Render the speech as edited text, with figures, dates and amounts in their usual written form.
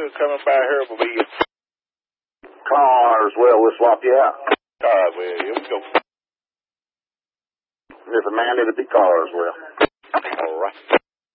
good coming by here will be Carswell, we'll swap you out. Carswell. Here we go. If a man, it'll be Carswell. All right.